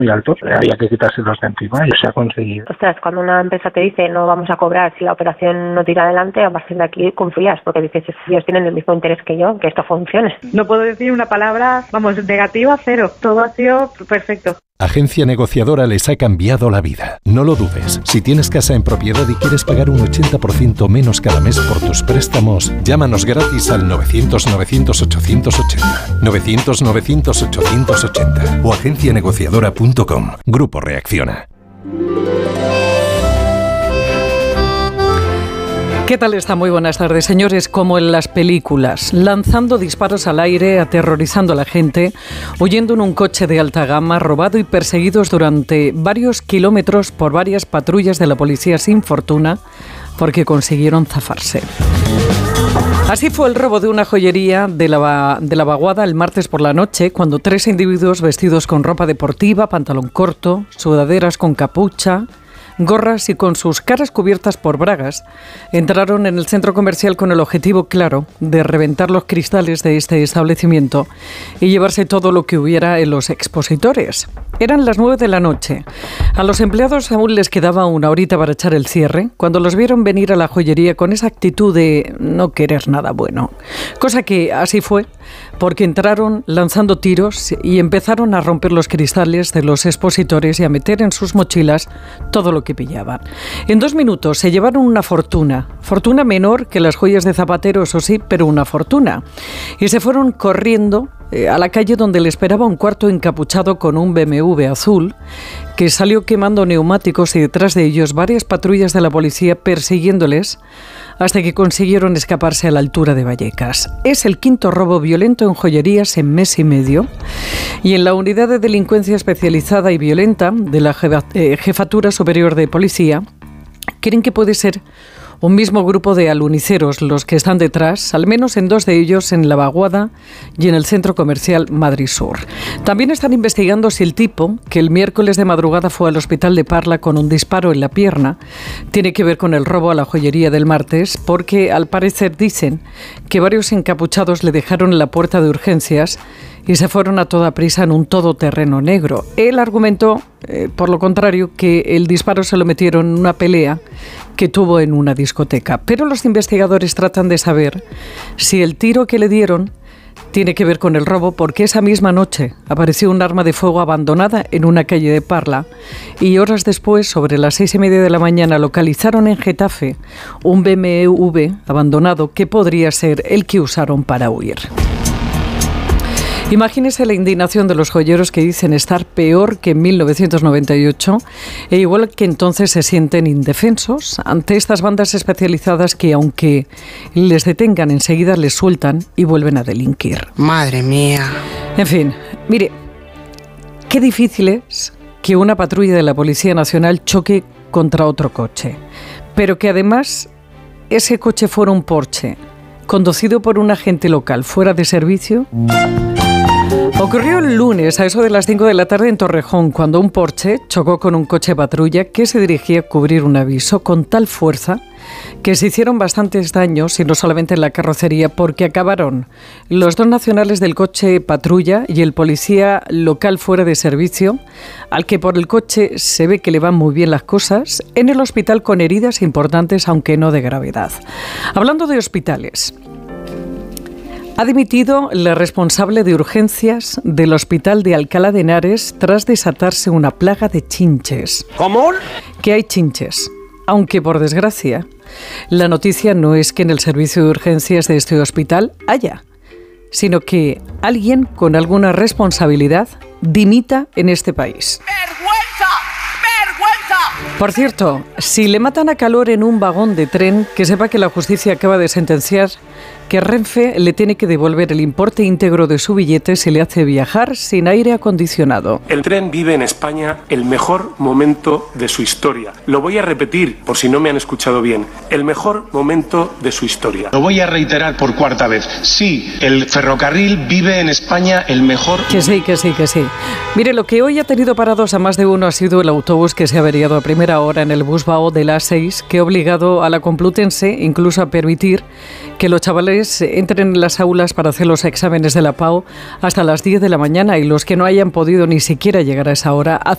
muy altos, había que quitárselos de encima y se ha conseguido. Ostras, cuando una empresa te dice no vamos a cobrar si la operación no tira adelante, a partir de aquí confías, porque dices, ellos tienen el mismo interés que yo, que esto funcione. No puedo decir una palabra, negativa, cero. Todo ha sido perfecto. Agencia Negociadora les ha cambiado la vida. No lo dudes. Si tienes casa en propiedad y quieres pagar un 80% menos cada mes por tus préstamos, llámanos gratis al 900-900-880. 900-900-880 o agencianegociadora.com. Grupo Reacciona. ¿Qué tal está? Muy buenas tardes, señores. Como en las películas, lanzando disparos al aire, aterrorizando a la gente, huyendo en un coche de alta gama, robado y perseguidos durante varios kilómetros por varias patrullas de la policía sin fortuna, porque consiguieron zafarse. Así fue el robo de una joyería de la Vaguada el martes por la noche, cuando 3 individuos vestidos con ropa deportiva, pantalón corto, sudaderas con capucha, gorras y con sus caras cubiertas por bragas, entraron en el centro comercial con el objetivo claro de reventar los cristales de este establecimiento y llevarse todo lo que hubiera en los expositores. Eran las 9 de la noche. A los empleados aún les quedaba una horita para echar el cierre, cuando los vieron venir a la joyería con esa actitud de no querer nada bueno. Cosa que así fue, porque entraron lanzando tiros y empezaron a romper los cristales de los expositores y a meter en sus mochilas todo lo que pillaban. En 2 minutos se llevaron una fortuna menor que las joyas de Zapatero, eso sí, pero una fortuna. Y se fueron corriendo a la calle donde le esperaba un cuarto encapuchado con un BMW azul que salió quemando neumáticos y detrás de ellos varias patrullas de la policía persiguiéndoles hasta que consiguieron escaparse a la altura de Vallecas. Es el 5º robo violento en joyerías en mes y medio y en la Unidad de Delincuencia Especializada y Violenta de la Jefatura Superior de Policía creen que puede ser un mismo grupo de aluniceros los que están detrás, al menos en 2 de ellos en La Vaguada y en el centro comercial Madrid Sur. También están investigando si el tipo, que el miércoles de madrugada fue al hospital de Parla con un disparo en la pierna, tiene que ver con el robo a la joyería del martes, porque al parecer dicen que varios encapuchados le dejaron en la puerta de urgencias y se fueron a toda prisa en un todoterreno negro. Él argumentó, por lo contrario, que el disparo se lo metieron en una pelea que tuvo en una discoteca. Pero los investigadores tratan de saber si el tiro que le dieron tiene que ver con el robo, porque esa misma noche apareció un arma de fuego abandonada en una calle de Parla y horas después, sobre las 6:30 de la mañana, localizaron en Getafe un BMW abandonado que podría ser el que usaron para huir. Imagínese la indignación de los joyeros que dicen estar peor que en 1998 e igual que entonces se sienten indefensos ante estas bandas especializadas que, aunque les detengan, enseguida les sueltan y vuelven a delinquir. Madre mía. En fin, mire, qué difícil es que una patrulla de la Policía Nacional choque contra otro coche, pero que además ese coche fuera un Porsche conducido por un agente local fuera de servicio. Ocurrió el lunes a eso de las 5 de la tarde en Torrejón, cuando un Porsche chocó con un coche patrulla que se dirigía a cubrir un aviso con tal fuerza que se hicieron bastantes daños, y no solamente en la carrocería, porque acabaron los 2 nacionales del coche patrulla y el policía local fuera de servicio, al que por el coche se ve que le van muy bien las cosas, en el hospital con heridas importantes, aunque no de gravedad. Hablando de hospitales, ha dimitido la responsable de urgencias del Hospital de Alcalá de Henares tras desatarse una plaga de chinches. ¿Cómo? Que hay chinches, aunque por desgracia la noticia no es que en el servicio de urgencias de este hospital haya, sino que alguien con alguna responsabilidad dimita en este país. ¡Vergüenza! ¡Vergüenza! Por cierto, si le matan a calor en un vagón de tren, que sepa que la justicia acaba de sentenciar que Renfe le tiene que devolver el importe íntegro de su billete si le hace viajar sin aire acondicionado. El tren vive en España el mejor momento de su historia. Lo voy a repetir por si no me han escuchado bien. El mejor momento de su historia. Lo voy a reiterar por 4ª vez. Sí, el ferrocarril vive en España el mejor... Que sí. Mire, lo que hoy ha tenido parados a más de uno ha sido el autobús que se ha averiado a primera hora en el Busbao de la A6, que ha obligado a la Complutense incluso a permitir que los chavales entren en las aulas para hacer los exámenes de la PAO hasta las 10 de la mañana y los que no hayan podido ni siquiera llegar a esa hora a